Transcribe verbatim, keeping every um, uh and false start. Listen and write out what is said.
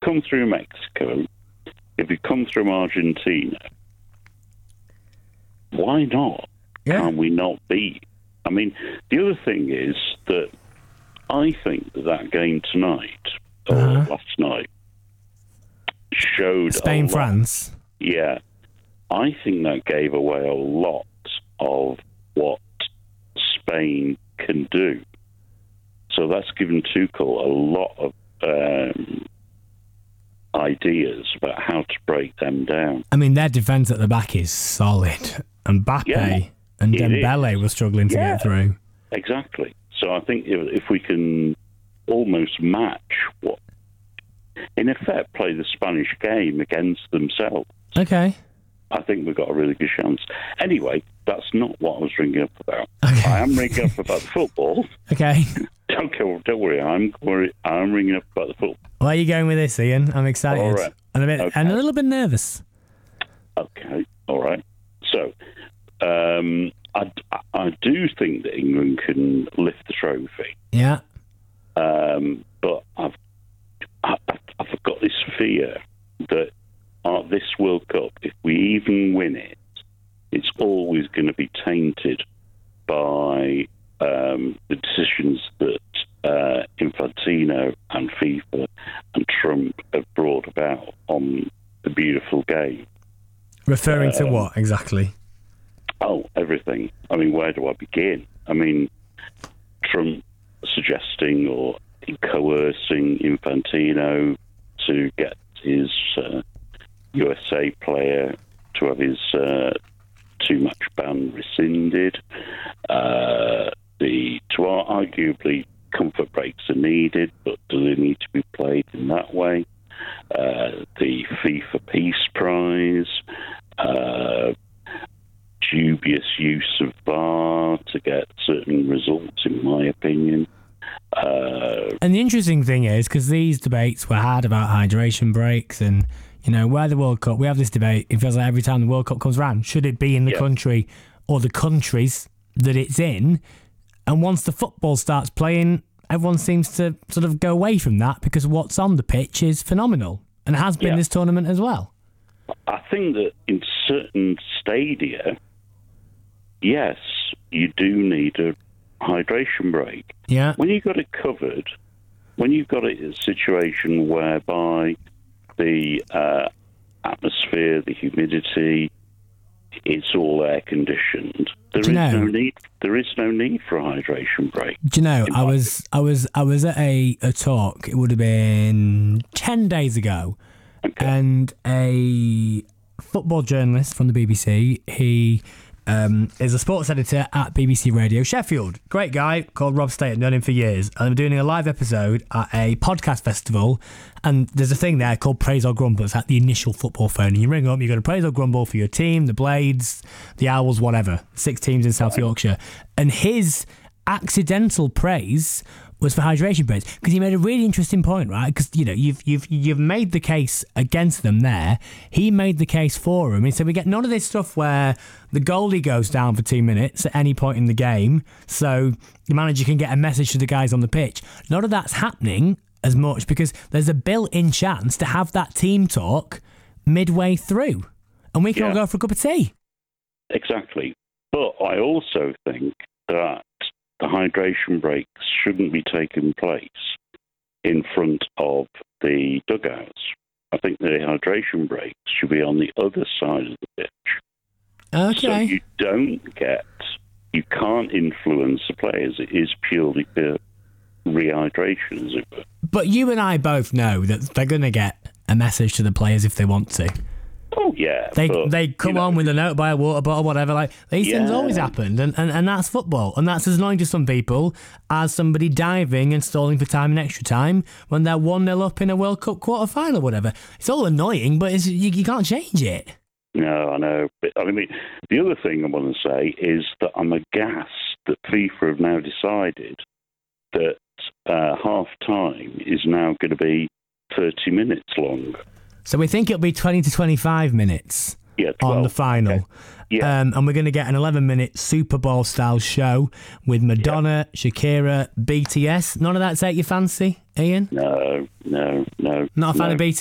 come through Mexico, if you come through Argentina, why not? Yeah. Can we not beat? I mean, the other thing is that I think that that game tonight, or Uh-huh. last night, showed Spain, a lot. France. Yeah. I think that gave away a lot of what Spain can do. So that's given Tuchel a lot of um, ideas about how to break them down. I mean, their defence at the back is solid. And Mbappe Yeah, and it Dembele is. were struggling to Yeah. get through. Exactly. So I think if, if we can almost match what, in effect, play the Spanish game against themselves, Okay. I think we've got a really good chance. Anyway, that's not what I was ringing up about. Okay. I am ringing up about the football. Okay. Don't, go, don't worry, I'm worried. I'm ringing up about the football. Where are you going with this, Ian? I'm excited. All right. And a bit, Okay. and a little bit nervous. Okay, all right. So, um, I, I do think that England can lift the trophy, Yeah. um, but I've I, I've got this fear that uh, this World Cup, if we even win it, it's always going to be tainted by um, the decisions that uh, Infantino and FIFA and Trump have brought about on the beautiful game. Referring to Um, what exactly? Oh, everything. I mean, where do I begin? I mean, Trump suggesting or coercing Infantino to get his uh, U S A player to have his uh, two-match ban rescinded. Uh, the to arguably comfort breaks are needed, but do they need to be played in that way? Uh, the FIFA Peace Prize. Uh, dubious use of V A R to get certain results, in my opinion. Uh, And the interesting thing is, because these debates were had about hydration breaks and, you know, where the World Cup, we have this debate, it feels like every time the World Cup comes around, should it be in the Yeah. country or the countries that it's in? And once the football starts playing, everyone seems to sort of go away from that because what's on the pitch is phenomenal and has been Yeah. this tournament as well. I think that in certain stadia, yes, you do need a hydration break. Yeah. When you've got it covered, when you've got a situation whereby the uh, atmosphere, the humidity, it's all air conditioned, there Do is you know- no need. There is no need for a hydration break. Do you know, in I my was I was I was at a, a talk, it would have been ten days ago, Okay. and a football journalist from the B B C, he um, is a sports editor at B B C Radio Sheffield. Great guy called Rob State, known him for years. And I'm doing a live episode at a podcast festival, and there's a thing there called Praise or Grumble. It's at the initial football phone. And you ring up, you got to praise or grumble for your team, the Blades, the Owls, whatever. Six teams in South Yorkshire. And his accidental praise was for hydration breaks, because he made a really interesting point, right? Because, you know, you've you've you've made the case against them there. He made the case for them. He said we get none of this stuff where the goalie goes down for two minutes at any point in the game, so the manager can get a message to the guys on the pitch. None of that's happening as much because there's a built-in chance to have that team talk midway through, and we can all Yeah. go for a cup of tea. Exactly. But I also think that the hydration breaks shouldn't be taking place in front of the dugouts. I think the hydration breaks should be on the other side of the pitch. So Okay. you don't get, you can't influence the players. It is purely for rehydration, as it were. But you and I both know that they're going to get a message to the players if they want to. Oh, yeah. They but, they come you know, on with a note by a water bottle, whatever. Like these things Yeah. always happened, and, and, and that's football, and that's as annoying to some people as somebody diving and stalling for time and extra time when they're one nil up in a World Cup quarter final, whatever. It's all annoying, but it's, you, you can't change it. No, I know. But I mean, the other thing I want to say is that I'm aghast that FIFA have now decided that uh, half time is now going to be thirty minutes long. So we think it'll be twenty to twenty-five minutes Yeah, on the twelve. final. Okay. Yeah. Um, and we're going to get an eleven-minute Super Bowl-style show with Madonna, Shakira, B T S. None of that take your fancy, Ian? No, no, no. Not a fan no. of B T S?